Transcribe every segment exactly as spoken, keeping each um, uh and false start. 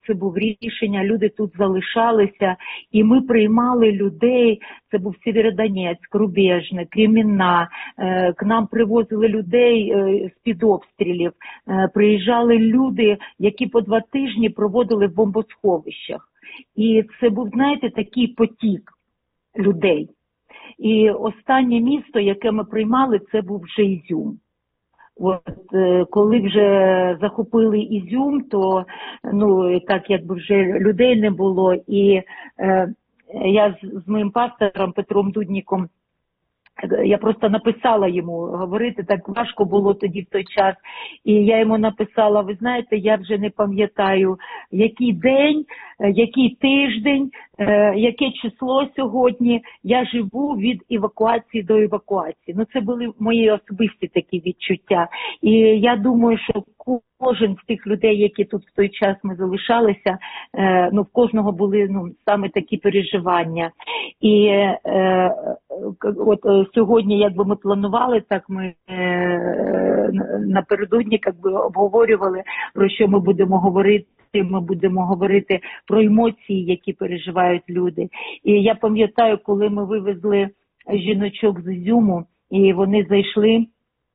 це був рішення, люди тут залишалися, і ми приймали людей, це був Сєвєродонецьк, Рубежне, Кремінна, е, к нам привозили людей е, з-під обстрілів, е, приїжджали люди, які по два тижні проводили в бомбосховищах. І це був, знаєте, такий потік людей. І останнє місто, яке ми приймали, це був вже Ізюм. От, е, коли вже захопили Ізюм, то, ну, так якби вже людей не було. І е, я з, з моїм пастором Петром Дудніком, я просто написала йому, говорити так важко було тоді в той час. І я йому написала, ви знаєте, я вже не пам'ятаю, який день, який тиждень, яке число сьогодні. Я живу від евакуації до евакуації. Ну, це були мої особисті такі відчуття. І я думаю, що кожен з тих людей, які тут в той час ми залишалися, ну, в кожного були, ну, саме такі переживання. І е, от сьогодні, якби ми планували, так ми е, напередодні якби обговорювали, про що ми будемо говорити. Ми будемо говорити про емоції, які переживають люди. І я пам'ятаю, коли ми вивезли жіночок з Ізюму, і вони зайшли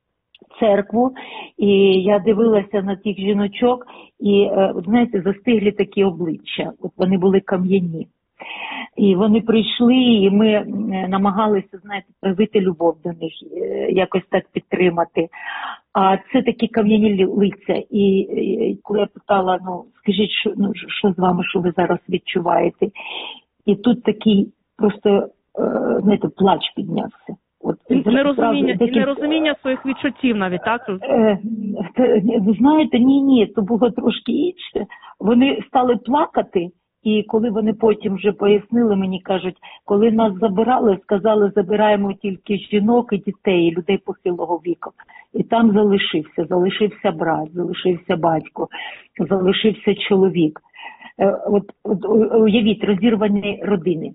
в церкву, і я дивилася на тих жіночок, і, от знаєте, застиглі такі обличчя. От вони були кам'яні. І вони прийшли, і ми намагалися, знаєте, проявити любов до них, якось так підтримати. А це такі кам'яні лиця. І, і коли я питала, ну, скажіть, що, ну, що з вами, що ви зараз відчуваєте? І тут такий просто, знаєте, плач піднявся. От, нерозуміння, такі... і нерозуміння своїх відчуттів навіть, так? Е, ви знаєте, ні-ні, то було трошки інше. Вони стали плакати. І коли вони потім вже пояснили, мені кажуть, коли нас забирали, сказали, забираємо тільки жінок і дітей, і людей похилого віку. І там залишився, залишився брат, залишився батько, залишився чоловік. От, от уявіть, розірвані родини.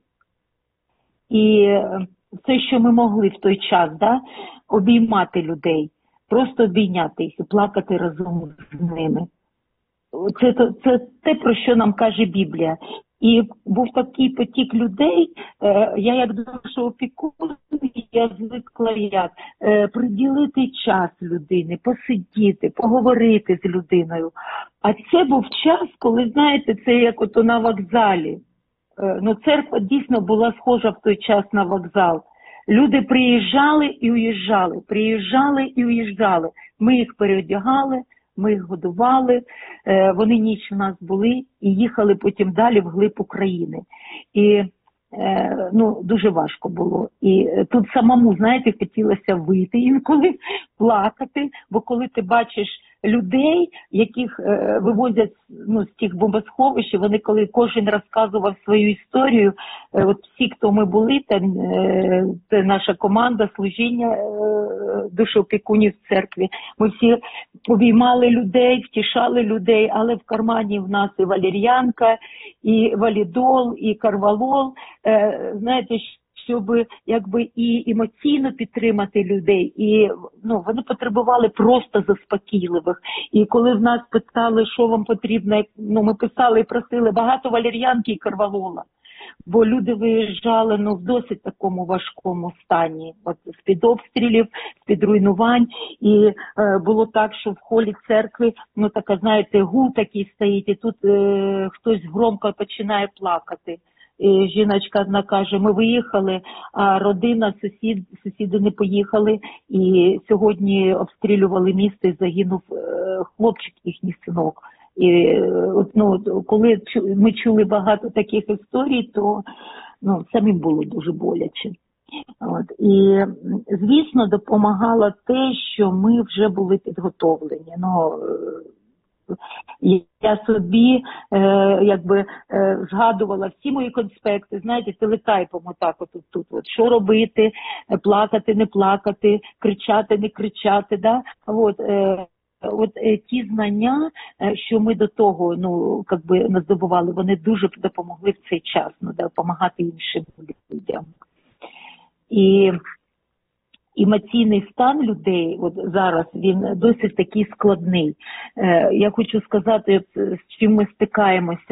І це, що ми могли в той час, да, обіймати людей, просто обійняти їх і плакати разом з ними. Це, це, це те, про що нам каже Біблія. І був такий потік людей, е, я як душа опікун, я звикла як е, приділити час людини, посидіти, поговорити з людиною. А це був час, коли, знаєте, це як ото на вокзалі. Е, ну, церква дійсно була схожа в той час на вокзал. Люди приїжджали і уїжджали, приїжджали і уїжджали. Ми їх переодягали, ми їх годували, вони ніч в нас були і їхали потім далі вглиб України. І ну, дуже важко було. І тут самому, знаєте, хотілося вийти інколи, плакати, бо коли ти бачиш людей, яких е, вивозять, ну, з тих бомбосховищ, вони коли кожен розказував свою історію, е, от всі, хто ми були, там, е, це наша команда служіння е, душоопікунів в церкві, ми всі обіймали людей, втішали людей, але в кармані в нас і валер'янка, і валідол, і карвалол, е, знаєте, щоб якби і емоційно підтримати людей, і ну вони потребували просто заспокійливих. І коли в нас питали, що вам потрібно, ну ми писали і просили багато валер'янки і карвалола, бо люди виїжджали ну в досить такому важкому стані, от з-під обстрілів, з-під руйнувань, і е, було так, що в холі церкви, ну така, знаєте, гул такий стоїть, і тут е, хтось громко починає плакати. І жіночка одна каже, ми виїхали, а родина, сусід, сусіди не поїхали. І сьогодні обстрілювали місто і загинув е, хлопчик, їхній синок. І от, ну, коли ми чули багато таких історій, то ну, самим було дуже боляче. От. І, звісно, допомагало те, що ми вже були підготовлені. Ну, я собі е, якби е, згадувала всі мої конспекти, знаєте, телетайпом отак от тут, от, що робити, плакати, не плакати, кричати, не кричати, да? От, е, от е, ті знання, е, що ми до того, ну, якби наздобували, вони дуже допомогли в цей час, ну, допомагати іншим людям. І емоційний стан людей от зараз він досить такий складний. Е, я хочу сказати, з чим ми стикаємося.